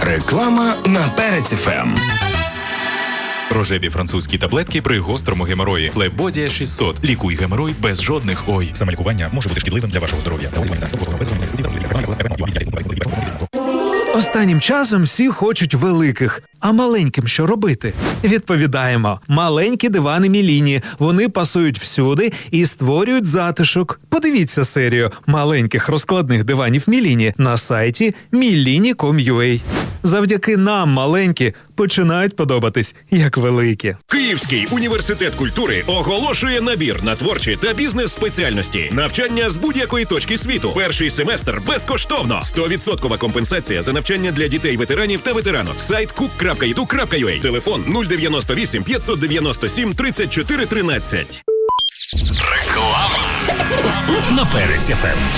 Реклама на Перець ФМ. Рожеві французькі таблетки при гострому геморої. Флебодія 600. Лікуй геморой без жодних ой. Самолікування може бути шкідливим для вашого здоров'я. Останнім часом всі хочуть великих. А маленьким що робити? Відповідаємо. Маленькі дивани Міліні. Вони пасують всюди і створюють затишок. Подивіться серію маленьких розкладних диванів Міліні на сайті milini.com.ua. Завдяки нам маленькі починають подобатись як великі. Київський університет культури оголошує набір на творчі та бізнес-спеціальності. Навчання з будь-якої точки світу. Перший семестр безкоштовно. 100% компенсація за навчання для дітей-ветеранів та ветеранок. Сайт coop.edu.ua. Телефон 098 597 34 13. Реклама На Перець ФМ.